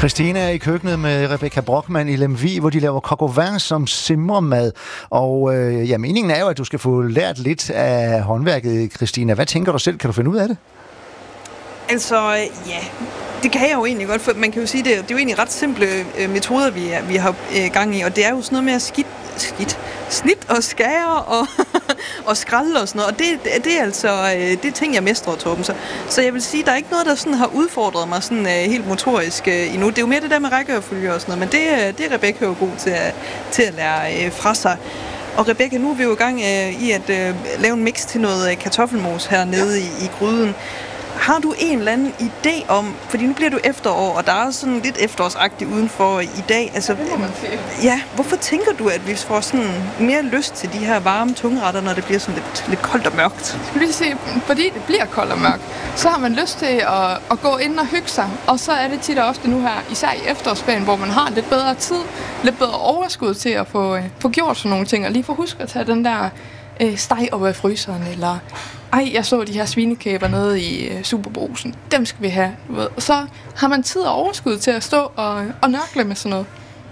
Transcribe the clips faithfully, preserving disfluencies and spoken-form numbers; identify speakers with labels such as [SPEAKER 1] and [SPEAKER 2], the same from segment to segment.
[SPEAKER 1] Christine er i køkkenet med Rebecca Brochmann i Lemvig, hvor de laver coq au vin som simremad. Og øh, ja, meningen er jo, at du skal få lært lidt af håndværket, Christina. Hvad tænker du selv? Kan du finde ud af det?
[SPEAKER 2] Altså, ja, det kan jeg jo egentlig godt, for man kan jo sige, det, det er jo egentlig ret simple øh, metoder, vi, er, vi har øh, gang i, og det er jo sådan noget med at skidt, skidt, snit og skære og, og skralde og sådan noget, og det, det, det er altså øh, det er ting, jeg mestrer, Torben. Så, så jeg vil sige, der er ikke noget, der sådan har udfordret mig sådan øh, helt motorisk øh, endnu. Det er jo mere det der med rækkefølge og sådan noget, men det, det er Rebecca jo god til at, til at lære øh, fra sig. Og Rebecca, nu er vi jo i gang øh, i at øh, lave en mix til noget øh, kartoffelmos hernede i, i gryden. Har du en eller anden idé om, fordi nu bliver du efterår, og der er sådan lidt efterårsagtigt udenfor i dag. Altså, ja, hvorfor tænker du, at vi får sådan mere lyst til de her varme tungretter, når det bliver sådan lidt, lidt koldt og mørkt?
[SPEAKER 3] Jeg vil sige, fordi det bliver koldt og mørkt, så har man lyst til at, at gå ind og hygge sig. Og så er det tit og ofte nu her, især i efterårsferien, hvor man har lidt bedre tid, lidt bedre overskud til at få, få gjort sådan nogle ting, og lige få huske at tage den der øh, steg op af fryseren, eller ej, jeg så de her svinekæber nede i øh, Superbrugsen. Dem skal vi have. Ved. Og så har man tid og overskud til at stå og, og nørkle med sådan noget.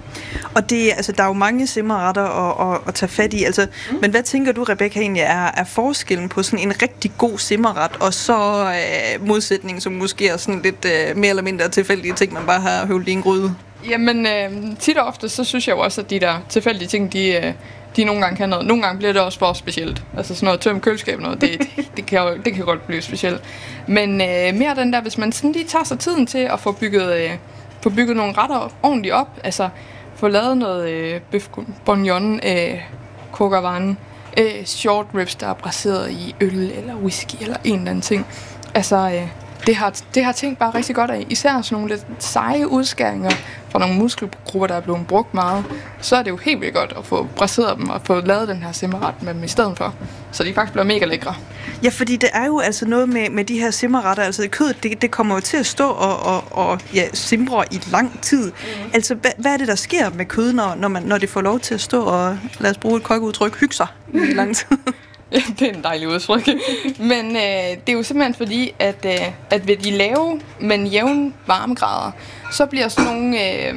[SPEAKER 2] Og det, altså, der er jo mange simmerretter at, at, at tage fat i. Altså, mm. Men hvad tænker du, Rebecca, egentlig er, er forskellen på sådan en rigtig god simmerret, og så øh, modsætning, som måske er sådan lidt øh, mere eller mindre tilfældige ting, man bare har høvlet i en gryde?
[SPEAKER 3] Jamen, øh, tit og ofte, så synes jeg jo også, at de der tilfældige ting, de... Øh, de nogle gange kan noget. Nogle gange bliver det også for specielt. Altså sådan noget tømme køleskab, noget, det, det, det, kan jo, det kan godt blive specielt. Men øh, mere den der, hvis man sådan lige tager sig tiden til at få bygget, øh, få bygget nogle retter ordentligt op, altså få lavet noget øh, bøf bourguignon, øh, coq au vin, øh, short ribs, der er brasseret i øl eller whisky eller en eller anden ting. Altså, øh, det har, det har tænkt bare rigtig godt af. Især sådan nogle lidt seje udskæringer fra nogle muskelgrupper, der er blevet brugt meget. Så er det jo helt vildt godt at få brasseret dem og få lavet den her simmerret med dem i stedet for. Så de faktisk bliver mega lækre.
[SPEAKER 2] Ja, fordi det er jo altså noget med, med de her simmerretter. Altså kødet, det, det kommer jo til at stå og, og, og ja, simre i lang tid. Mm. Altså, hvad, hvad er det, der sker med kød, når, når, man, når det får lov til at stå og, lad os bruge et kokkeudtryk, hygge sig i lang tid?
[SPEAKER 3] Ja, det er en dejlig udtryk. Men øh, det er jo simpelthen fordi, at, øh, at ved de lave, men jævne varmegrader, så bliver sådan nogle øh,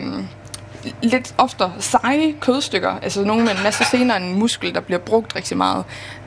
[SPEAKER 3] lidt ofte seje kødstykker, altså nogle med en masse senere en muskel, der bliver brugt rigtig meget,